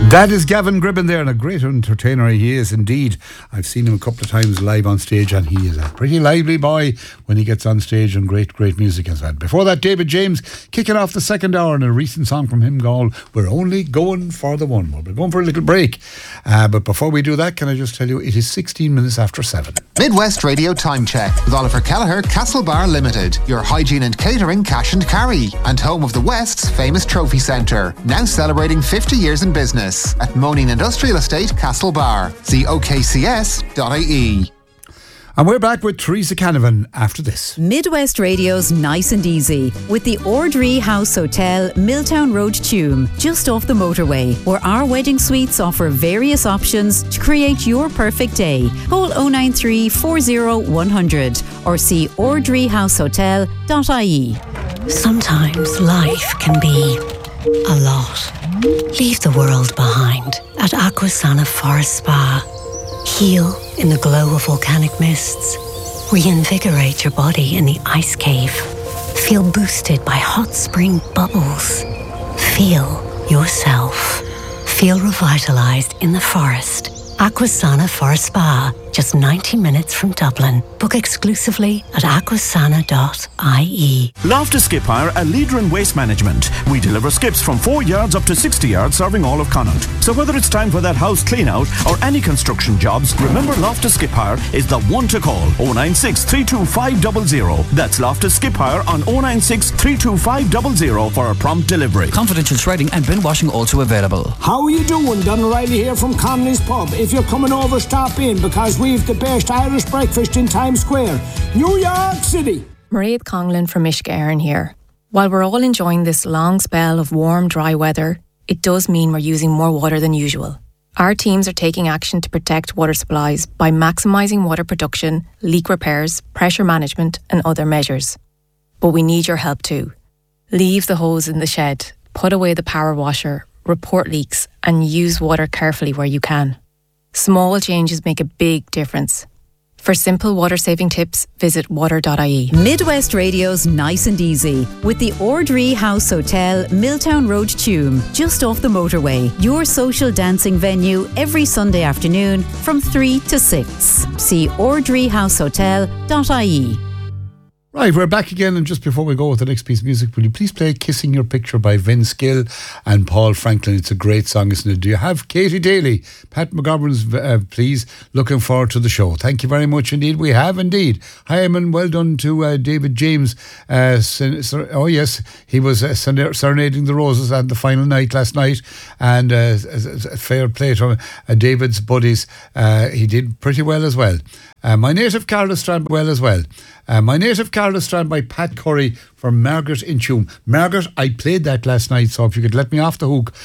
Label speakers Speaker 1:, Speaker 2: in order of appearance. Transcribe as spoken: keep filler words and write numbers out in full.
Speaker 1: That is Gavin Gribben there, and a great entertainer he is indeed. I've seen him a couple of times live on stage, and he is a pretty lively boy when he gets on stage, and great, great music as well. Before that, David James kicking off the second hour, and a recent song from him called We're Only Going for the One. Well, we're going for a little break. Uh, but before we do that, can I just tell you, it is sixteen minutes after seven.
Speaker 2: Midwest Radio Time Check with Oliver Kelleher, Castlebar Limited, your hygiene and catering cash and carry, and home of the West's famous trophy centre, now celebrating fifty years in business at Moaning Industrial Estate, Castlebar. See o k c s dot i e.
Speaker 1: And we're back with Teresa Canavan after this.
Speaker 3: Midwest Radio's Nice and Easy with the Ordree House Hotel, Milltown Road, Tuam, just off the motorway, where our wedding suites offer various options to create your perfect day. Call oh nine three, four oh, one hundred or see ordree house hotel dot i e.
Speaker 4: Sometimes life can be a lot. Leave the world behind at Aquasana Forest Spa. Heal in the glow of volcanic mists. Reinvigorate your body in the ice cave. Feel boosted by hot spring bubbles. Feel yourself. Feel revitalized in the forest. Aquasana Forest Spa, just ninety minutes from Dublin. Book exclusively at aquasana dot i e.
Speaker 5: Loftus Skip Hire, a leader in waste management. We deliver skips from four yards up to sixty yards, serving all of Connaught. So whether it's time for that house clean out or any construction jobs, remember Loftus Skip Hire is the one to call. oh nine six, three two five zero zero. That's Loftus Skip Hire on oh nine six, three two five zero zero for a prompt delivery.
Speaker 6: Confidential shredding and bin washing also available.
Speaker 7: How are you doing? Don O'Reilly here from Connolly's Pub. If you're coming over, stop in, because we've the best Irish breakfast in Times Square, New York City.
Speaker 8: Mairead Conglin from Mishka Éireann here. While we're all enjoying this long spell of warm, dry weather, it does mean we're using more water than usual. Our teams are taking action to protect water supplies by maximising water production, leak repairs, pressure management and other measures. But we need your help too. Leave the hose in the shed, put away the power washer, report leaks and use water carefully where you can. Small changes make a big difference. For simple water-saving tips, visit water dot i e.
Speaker 3: Midwest Radio's Nice and Easy with the Ordree House Hotel, Milltown Road, Tuam, just off the motorway. Your social dancing venue every Sunday afternoon from three to six. See ordree house hotel dot i e.
Speaker 1: Right, we're back again, and just before we go with the next piece of music, will you please play Kissing Your Picture by Vince Gill and Paul Franklin? It's a great song, isn't it? Do you have Katie Daly? Pat McGovern's, uh, please. Looking forward to the show. Thank you very much indeed. We have indeed. Hi, and well done to uh, David James. Uh, sen- ser- oh, yes, he was uh, sen- serenading the Roses at the final night last night, and uh, a fair play to uh, David's buddies. Uh, he did pretty well as well. Uh, My Native Carla Strand well as well. Uh, My Native Carla Strand by Pat Curry for Margaret in Tuam. Margaret, I played that last night, so if you could let me off the hook